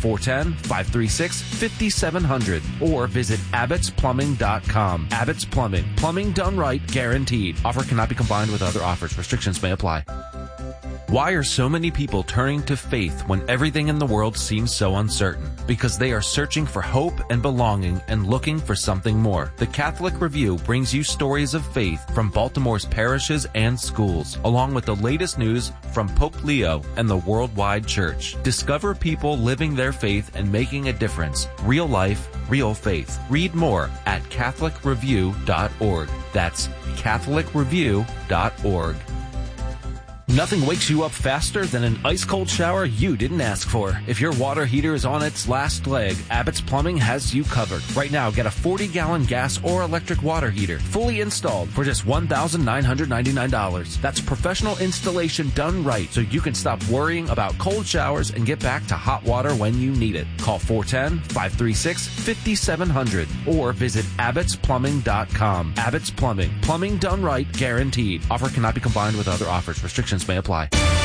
410-536-5700 or visit abbotsplumbing.com. Abbott's Plumbing. Plumbing done right, guaranteed. Offer cannot be combined with other offers. Restrictions may apply. Why are so many people turning to faith when everything in the world seems so uncertain? Because they are searching for hope and belonging and looking for something more. The Catholic Review brings you stories of faith from Baltimore's parishes and schools, along with the latest news from Pope Leo and the worldwide church. Discover people living their faith and making a difference. Real life, real faith. Read more at catholicreview.org. That's catholicreview.org. Nothing wakes you up faster than an ice-cold shower you didn't ask for. If your water heater is on its last leg, Abbott's Plumbing has you covered. Right now, get a 40-gallon gas or electric water heater, fully installed, for just $1,999. That's professional installation done right, so you can stop worrying about cold showers and get back to hot water when you need it. Call 410-536-5700 or visit abbotsplumbing.com. Abbott's Plumbing. Plumbing done right, guaranteed. Offer cannot be combined with other offers. Restrictions may apply.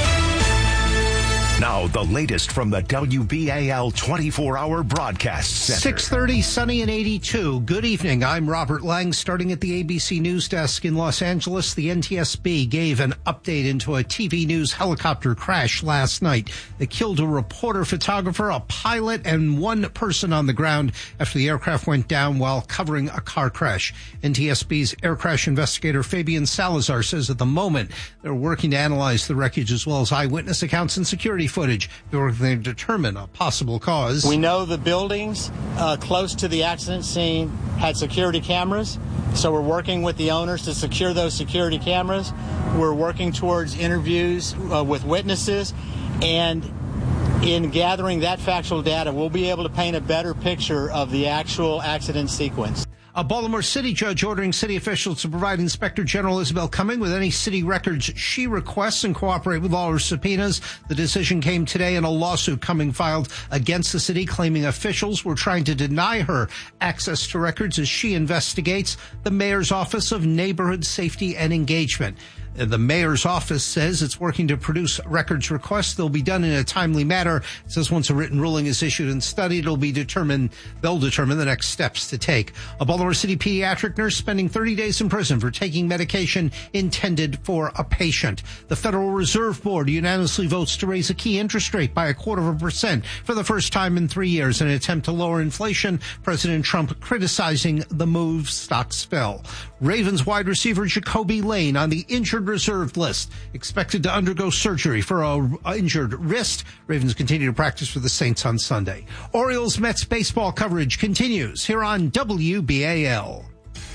Now, the latest from the WBAL 24-hour broadcast center. 6:30, sunny and 82. Good evening. I'm Robert Lang. Starting at the ABC News Desk in Los Angeles, the NTSB gave an update into a TV news helicopter crash last night that killed a reporter, photographer, a pilot, and one person on the ground after the aircraft went down while covering a car crash. NTSB's air crash investigator Fabian Salazar says at the moment they're working to analyze the wreckage as well as eyewitness accounts and security footage. They're working to determine a possible cause. We know the buildings close to the accident scene had security cameras, so we're working with the owners to secure those security cameras. We're working towards interviews with witnesses, and in gathering that factual data, we'll be able to paint a better picture of the actual accident sequence. A Baltimore City judge ordering city officials to provide Inspector General Isabel Cumming with any city records she requests and cooperate with all her subpoenas. The decision came today in a lawsuit Cumming filed against the city, claiming officials were trying to deny her access to records as she investigates the mayor's Office of Neighborhood Safety and Engagement. The mayor's office says it's working to produce records requests. They'll be done in a timely manner. It says once a written ruling is issued and studied, they'll determine the next steps to take. A Baltimore City pediatric nurse spending 30 days in prison for taking medication intended for a patient. The Federal Reserve Board unanimously votes to raise a key interest rate by 0.25% for the first time in 3 years in an attempt to lower inflation. President Trump criticizing the move. Stocks fell. Ravens wide receiver Jacoby Lane on the injured injured reserve list. Expected to undergo surgery for a injured wrist. Ravens continue to practice for the Saints on Sunday. Orioles-Mets baseball coverage continues here on WBAL.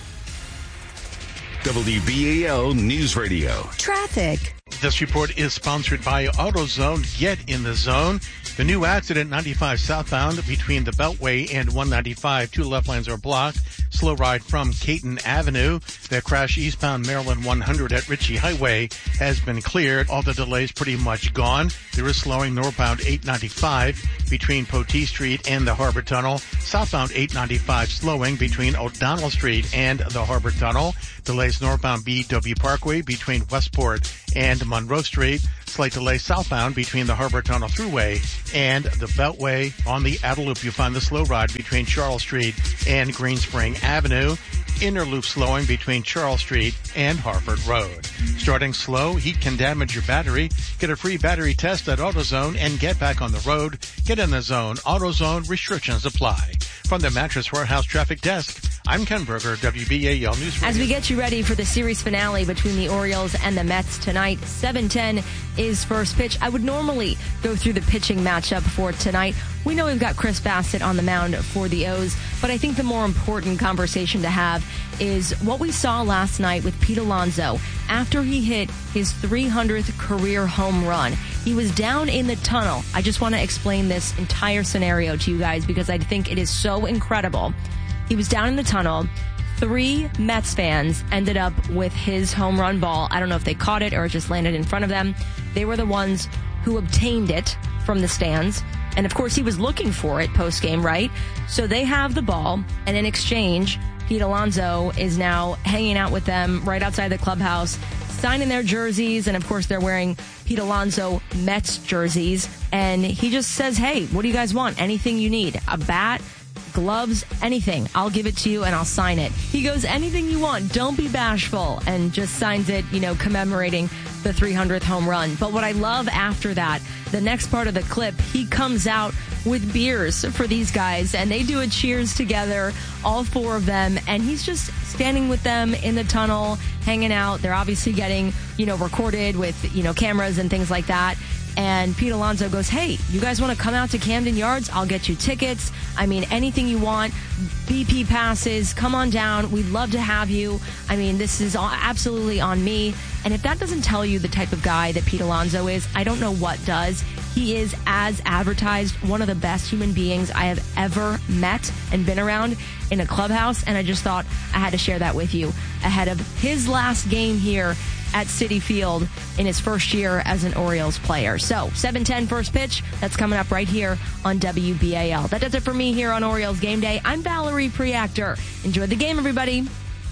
WBAL News Radio. Traffic. This report is sponsored by AutoZone. Get in the zone. The new accident 95 southbound between the Beltway and 195. Two left lanes are blocked. Slow ride from Caton Avenue. The crash eastbound Maryland 100 at Ritchie Highway has been cleared. All the delays pretty much gone. There is slowing northbound 895 between Potee Street and the Harbor Tunnel. Southbound 895 slowing between O'Donnell Street and the Harbor Tunnel. Delays northbound BW Parkway between Westport and Monroe Street. Slight delay southbound between the Harbor Tunnel Thruway and the Beltway. On the outer loop, you find the slow ride between Charles Street and Green Spring Avenue. Inner loop slowing between Charles Street and Harvard Road. Starting slow, heat can damage your battery. Get a free battery test at AutoZone and get back on the road. Get in the zone. AutoZone, restrictions apply. From the Mattress Warehouse Traffic Desk, I'm Ken Berger, WBAL News Radio. As we get you ready for the series finale between the Orioles and the Mets tonight, 7:10 is first pitch. I would normally go through the pitching matchup for tonight. We know we've got Chris Bassett on the mound for the O's, but I think the more important conversation to have is what we saw last night with Pete Alonso after he hit his 300th career home run. He was down in the tunnel. I just want to explain this entire scenario to you guys because I think it is so incredible. He was down in the tunnel. 3 Mets fans ended up with his home run ball. I don't know if they caught it or it just landed in front of them. They were the ones who obtained it from the stands. And of course, he was looking for it post-game, right? So they have the ball, and in exchange, Pete Alonso is now hanging out with them right outside the clubhouse, signing their jerseys, and of course, they're wearing Pete Alonso Mets jerseys. And he just says, hey, what do you guys want? Anything you need? A bat? Gloves, anything. I'll give it to you and I'll sign it. He goes, anything you want. Don't be bashful. And just signs it, commemorating the 300th home run. But what I love after that, the next part of the clip, he comes out with beers for these guys and they do a cheers together, all 4 of them. And he's just standing with them in the tunnel, hanging out. They're obviously getting, recorded with, cameras and things like that. And Pete Alonso goes, hey, you guys want to come out to Camden Yards? I'll get you tickets. I mean, anything you want. BP passes. Come on down. We'd love to have you. I mean, this is absolutely on me. And if that doesn't tell you the type of guy that Pete Alonso is, I don't know what does. He is, as advertised, one of the best human beings I have ever met and been around in a clubhouse. And I just thought I had to share that with you ahead of his last game here at Citi Field in his first year as an Orioles player. So 7:10 first pitch. That's coming up right here on WBAL. That does it for me here on Orioles Game Day. I'm Valerie Preactor. Enjoy the game, everybody.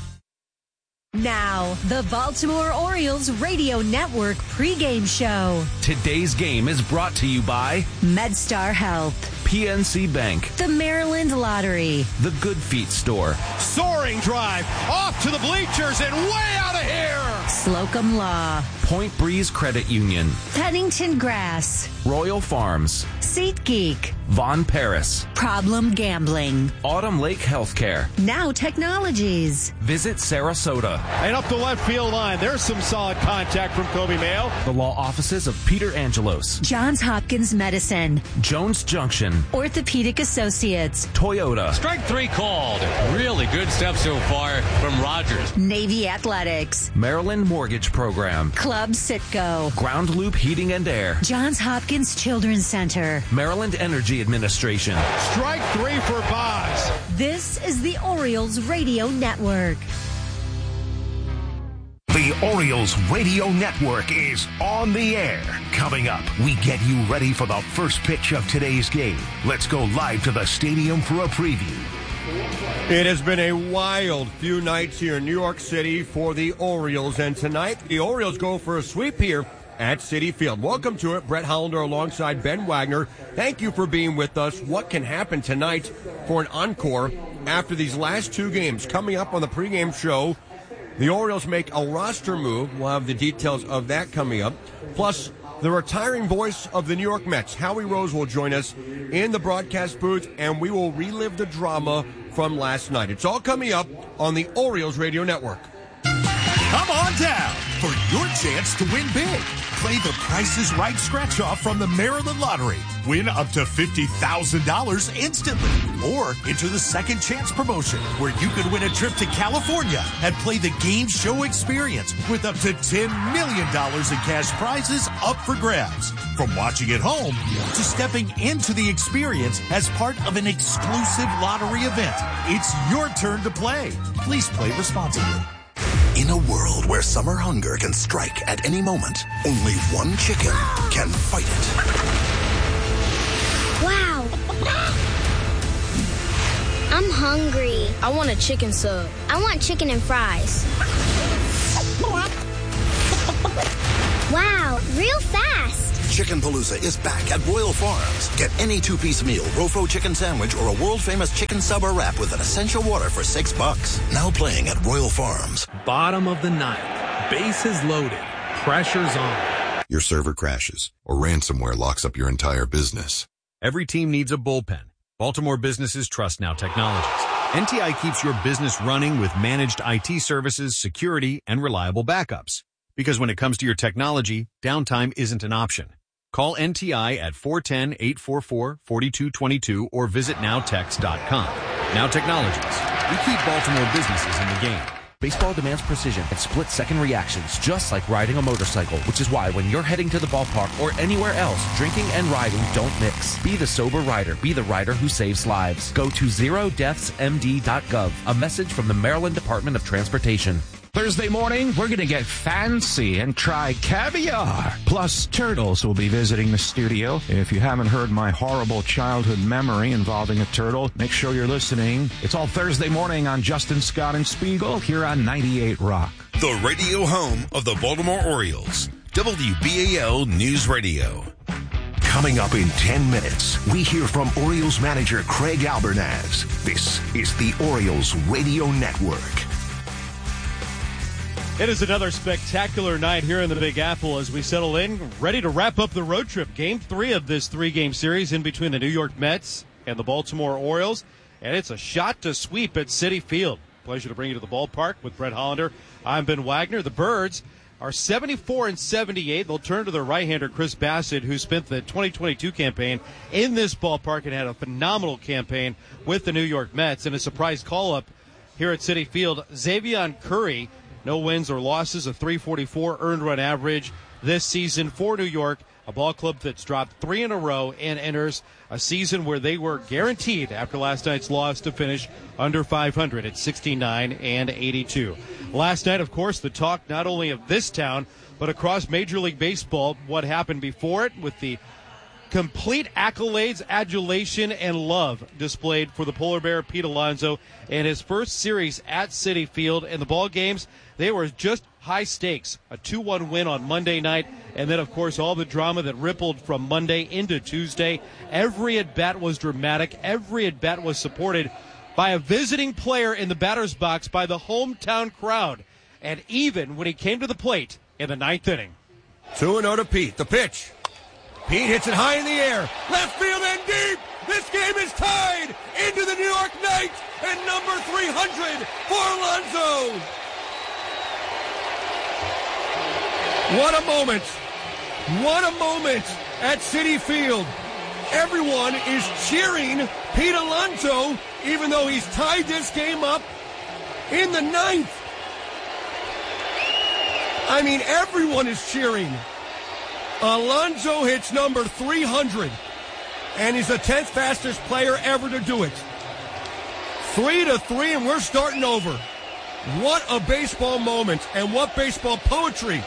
Now, the Baltimore Orioles Radio Network pregame show. Today's game is brought to you by MedStar Health, PNC Bank, the Maryland Lottery, the Good Feet Store, soaring drive off to the bleachers and way out of here, Slocum Law, Point Breeze Credit Union, Pennington Grass, Royal Farms, SeatGeek, Von Paris, Problem Gambling, Autumn Lake Healthcare, Now Technologies. Visit Sarasota. And up the left field line, there's some solid contact from Kobe Mayo. The law offices of Peter Angelos, Johns Hopkins Medicine, Jones Junction, Orthopedic Associates, Toyota. Strike 3 called. Really good stuff so far from Rogers. Navy Athletics, Maryland Mortgage Program, Club Citgo, Ground Loop Heating and Air, Johns Hopkins Children's Center, Maryland Energy Administration. Strike 3 for Boggs. This is the Orioles Radio Network. The Orioles Radio Network is on the air. Coming up, we get you ready for the first pitch of today's game. Let's go live to the stadium for a preview. It has been a wild few nights here in New York City for the Orioles, and tonight the Orioles go for a sweep here at Citi Field. Welcome to it, Brett Hollander alongside Ben Wagner. Thank you for being with us. What can happen tonight for an encore after these last 2 games? Coming up on the pregame show, the Orioles make a roster move. We'll have the details of that coming up. Plus, the retiring voice of the New York Mets, Howie Rose, will join us in the broadcast booth, and we will relive the drama from last night. It's all coming up on the Orioles Radio Network. Come on down for your chance to win big. Play the Price is Right scratch-off from the Maryland Lottery. Win up to $50,000 instantly. Or enter the Second Chance promotion, where you could win a trip to California and play the game show experience with up to $10 million in cash prizes up for grabs. From watching at home to stepping into the experience as part of an exclusive lottery event, it's your turn to play. Please play responsibly. In a world where summer hunger can strike at any moment, only one chicken can fight it. Wow. I'm hungry. I want a chicken sub. I want chicken and fries. Wow, real fast. Chickenpalooza is back at Royal Farms. Get any two-piece meal, Rofo chicken sandwich, or a world-famous chicken sub or wrap with an essential water for $6. Now playing at Royal Farms. Bottom of the ninth. Bases loaded. Pressure's on. Your server crashes, or ransomware locks up your entire business. Every team needs a bullpen. Baltimore businesses trust Now Technologies. NTI keeps your business running with managed IT services, security, and reliable backups. Because when it comes to your technology, downtime isn't an option. Call NTI at 410-844-4222 or visit nowtex.com. Now Technologies. We keep Baltimore businesses in the game. Baseball demands precision and split-second reactions, just like riding a motorcycle, which is why when you're heading to the ballpark or anywhere else, drinking and riding don't mix. Be the sober rider. Be the rider who saves lives. Go to zerodeathsmd.gov. A message from the Maryland Department of Transportation. Thursday morning, we're going to get fancy and try caviar. Plus, turtles will be visiting the studio. If you haven't heard my horrible childhood memory involving a turtle, make sure you're listening. It's all Thursday morning on Justin Scott and Spiegel here on 98 Rock. The radio home of the Baltimore Orioles. WBAL News Radio. Coming up in 10 minutes, we hear from Orioles manager Craig Albernaz. This is the Orioles Radio Network. It is another spectacular night here in the Big Apple as we settle in, ready to wrap up the road trip. Game 3 of this 3-game series in between the New York Mets and the Baltimore Orioles. And it's a shot to sweep at Citi Field. Pleasure to bring you to the ballpark with Brett Hollander. I'm Ben Wagner. The Birds are 74-78. They'll turn to their right-hander, Chris Bassett, who spent the 2022 campaign in this ballpark and had a phenomenal campaign with the New York Mets. And a surprise call-up here at Citi Field, Xzavion Curry. No wins or losses, a .344 earned run average this season for New York, a ball club that's dropped 3 in a row and enters a season where they were guaranteed after last night's loss to finish under 500 at 69-82. Last night, of course, the talk not only of this town, but across Major League Baseball, what happened before it with the complete accolades, adulation, and love displayed for the Polar Bear, Pete Alonso, in his first series at Citi Field. And the ball games, they were just high stakes. A 2-1 win on Monday night, and then, of course, all the drama that rippled from Monday into Tuesday. Every at-bat was dramatic. Every at-bat was supported by a visiting player in the batter's box by the hometown crowd. And even when he came to the plate in the 9th inning. 2-0 to Pete. The pitch. Pete hits it high in the air. Left field and deep. This game is tied into the New York Knights and number 300 for Alonso. What a moment. What a moment at Citi Field. Everyone is cheering Pete Alonso, even though he's tied this game up in the 9th. I mean, everyone is cheering. Alonso hits number 300, and he's the 10th fastest player ever to do it. 3-3, and we're starting over. What a baseball moment, and what baseball poetry.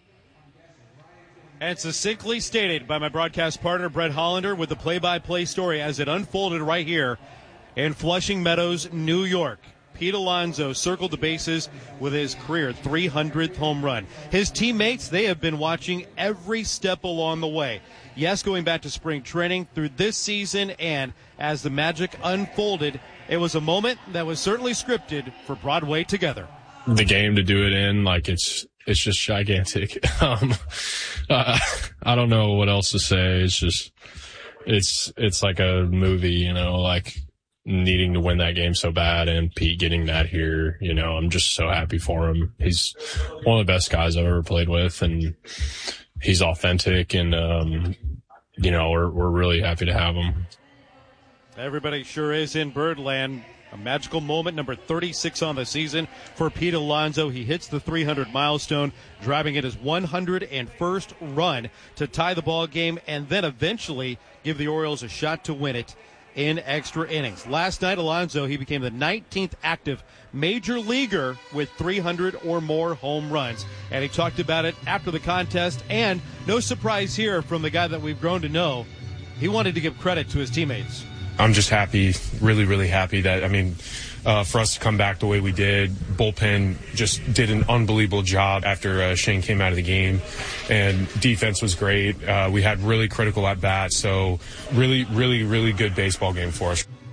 And succinctly stated by my broadcast partner, Brett Hollander, with the play-by-play story as it unfolded right here in Flushing Meadows, New York. Pete Alonso circled the bases with his career 300th home run. His teammates, they have been watching every step along the way. Yes, going back to spring training through this season, and as the magic unfolded, it was a moment that was certainly scripted for Broadway Together. The game to do it in, like, it's just gigantic. I don't know what else to say. It's just, it's like a movie, you know, like, needing to win that game so bad, and Pete getting that here, you know, I'm just so happy for him. He's one of the best guys I've ever played with, and he's authentic, and, you know, we're really happy to have him. Everybody sure is in Birdland. A magical moment, number 36 on the season for Pete Alonso. He hits the 300 milestone, driving in his 101st run to tie the ball game and then eventually give the Orioles a shot to win it in extra innings. Last night, Alonso, he became the 19th active major leaguer with 300 or more home runs. And he talked about it after the contest, and no surprise here from the guy that we've grown to know, he wanted to give credit to his teammates. I'm just happy, really, really happy that, for us to come back the way we did. Bullpen just did an unbelievable job after Shane came out of the game, and defense was great. We had really critical at-bats, so really, really, really good baseball game for us.